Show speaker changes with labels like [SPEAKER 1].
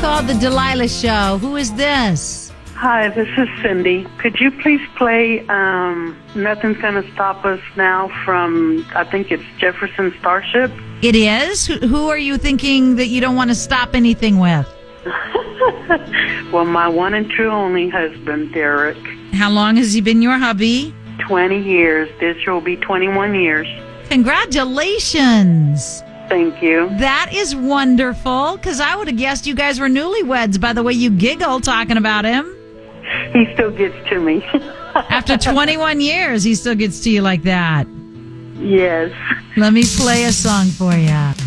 [SPEAKER 1] called The Delilah Show. Who is this?
[SPEAKER 2] Hi, this is Cindy. Could you please play Nothing's Gonna Stop Us Now from, I think it's Jefferson Starship?
[SPEAKER 1] It is? Who are you thinking that you don't want to stop anything with?
[SPEAKER 2] Well, my one and true only husband, Derek.
[SPEAKER 1] How long has he been your hubby?
[SPEAKER 2] 20 years. This year will be 21 years.
[SPEAKER 1] Congratulations.
[SPEAKER 2] Thank you.
[SPEAKER 1] That is wonderful, because I would have guessed you guys were newlyweds by the way you giggle talking about him.
[SPEAKER 2] He still gets to me.
[SPEAKER 1] After 21 years, he still gets to you like that.
[SPEAKER 2] Yes.
[SPEAKER 1] Let me play a song for you.